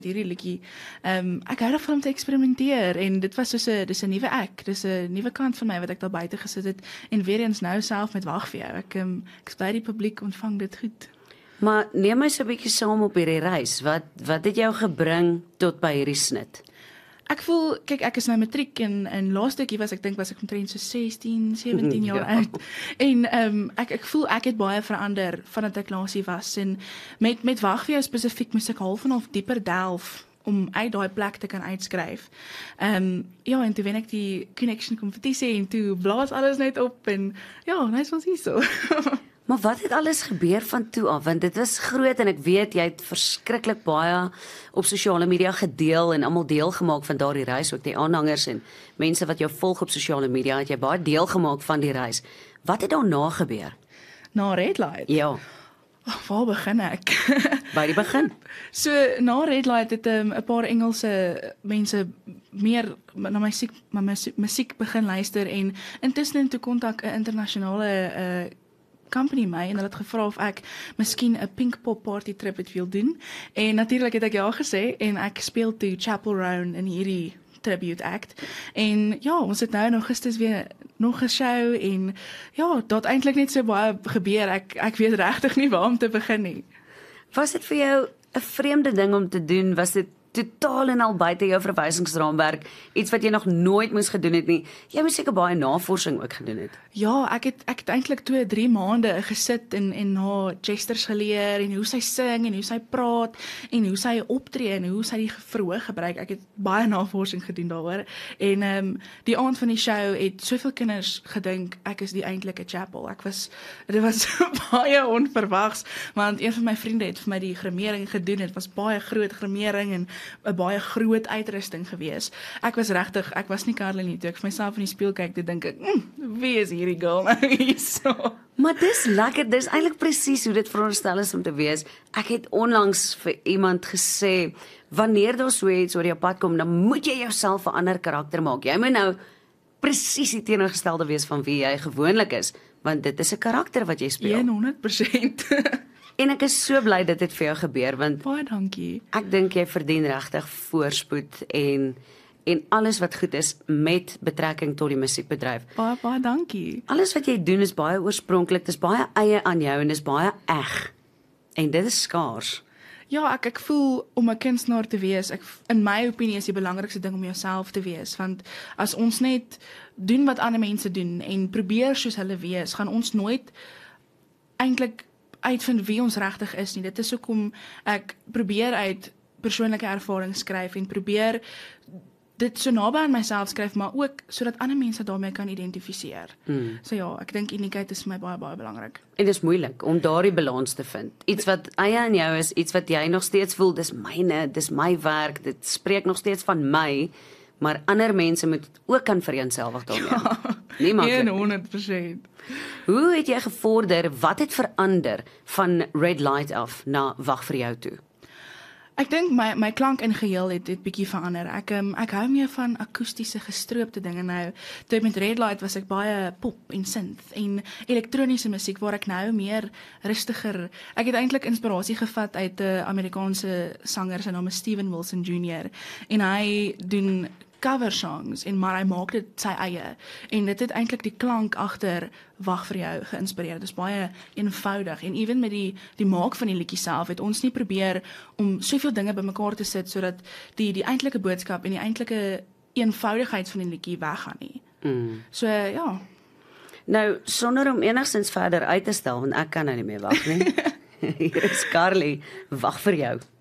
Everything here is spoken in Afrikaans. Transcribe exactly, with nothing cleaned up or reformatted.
hierdie liedjie. Um, ek hou daarvan om te eksperimenteer en dit was soos 'n dis 'n nuwe ek, dis 'n nuwe kant van my wat ek daar buite gesit het en weer eens nou self met Wag vir jou. Ek um, ek is bly die publiek ontvang dit goed. Maar neem my so 'n bietjie saam op hierdie reis. Wat wat het jou gebring tot by hierdie snit? Ek voel, kyk, ek is nou matriek en in laasteekie was ek dink was ek omtrent so sestien, sewentien jaar Ja. oud. En um, ek ek voel ek het baie verander vandat ek laasie was en met met Wag vir jou spesifiek moes ek half en half dieper delf om uit daai plek te kan uitskryf. Ehm um, ja, en toe wen ek die Connection kompetisie en toe blaas alles net op en ja, nou is ons hier so. Maar wat het alles gebeur van toe af? Want dit was groot en ek weet jy het verskriklik baie op sosiale media gedeel en almal deel gemaak van daardie reis, ook die aanhangers en mense wat jou volg op sosiale media, het jy baie deel gemaak van die reis. Wat het daarna gebeur? Na Red Light. Ja, Oh, waar begin ek? by die begin. So na Red Light het 'n um, paar Engelse mense meer na my musiek, my musiek, musiek begin luister en intussen toe kontak 'n internasionale uh, company my en hulle het gevra of ek miskien 'n Pinkpop party trip het wil doen. En natuurlik het ek ja gesê en ek speel toe Chapel Roan in hierdie tribute act. En ja, ons het nou in Augustus weer nog 'n show en ja, dit het eintlik net so baie gebeur. Ek ek weet regtig nie waar om te begin nie. Was dit vir jou 'n vreemde ding om te doen? Was dit totaal en al buite jou verwysingsraamwerk, iets wat jy nog nooit moes gedoen het nie? Jy moes seker baie navorsing ook gedoen het. Ja, ek het ek het eintlik twee, drie maande gesit en en na gestures geleer en hoe sy sing en hoe sy praat en hoe sy optree en hoe sy die verhoog gebruik. Ek het baie navorsing gedoen daaroor. En ehm um, die aand van die show het soveel kinders gedink ek is die eintlike Chapel. Ek was dit was baie onverwags, want een van my vriende het vir my die grimering gedoen. Dit was baie groot grimering en 'n baie groot uitrusting gewees. Ek was regtig, ek was nie Karlie nie toe ek vir myself in die spieël kyk, toe dink ek, mm, wie is hierdie girl nou hierso? Maar dis lekker, dis eintlik presies hoe dit veronderstel is om te wees. Ek het onlangs vir iemand gesê, wanneer daar so iets oor jou pad kom, dan moet jy jouself 'n ander karakter maak. Jy moet nou presies die teenoorgestelde wees van wie jy gewoonlik is, want dit is 'n karakter wat jy speel. honderd persent. En ek is so bly dit het vir jou gebeur, want Baie dankie. ek dink jy verdien regtig voorspoed en en alles wat goed is met betrekking tot die musiekbedryf. Baie, baie dankie. Alles wat jy doen is baie oorspronklik, dis baie eie aan jou en dis baie eg. En dit is skaars. Ja, ek ek voel om 'n kunstenaar te wees, ek in my opinie is die belangrikste ding om jouself te wees, want as ons net doen wat ander mense doen en probeer soos hulle wees, gaan ons nooit eintlik uitvind wie ons regtig is nie. Dit is hoekom ek probeer uit persoonlike ervaring skryf en probeer dit so naby aan myself skryf, maar ook sodat ander mense daarmee kan identifiseer. Mm. So ja, ek dink uniekheid is vir my baie baie belangrik. En dit is moeilik om daardie balans te vind. Iets wat eie aan jou is, iets wat jy nog steeds voel, dis myne, dis my werk, dit spreek nog steeds van my, maar ander mense moet ook kan vereenselwig daarmee. Ja, nie maklik. honderd persent. Hoe het jy gevorder? Wat het verander van Red Light af na Wag vir jou toe? Ek dink my my klank in geheel het het bietjie verander. Ek um, ek hou meer van akoestiese gestroopte dinge nou. Toe met Red Light was ek baie pop en synth en elektroniese musiek waar ek nou meer rustiger. Ek het eintlik inspirasie gevat uit 'n uh, Amerikaanse sanger se naam is Steven Wilson Junior en hy doen cover songs en maar hy maak dit sy eie en dit het eintlik die klank agter Wag vir jou geïnspireer. Dit is baie eenvoudig en ewen met die die maak van die liedjie self het ons nie probeer om soveel dinge bymekaar te sit sodat die die eintlike boodskap en die eintlike eenvoudigheid van die liedjie weggaan nie. Mm. So ja. Nou sonder om enigstens verder uit te stel want ek kan nou nie meer wag nie. Hier is Karlie, Wag vir jou.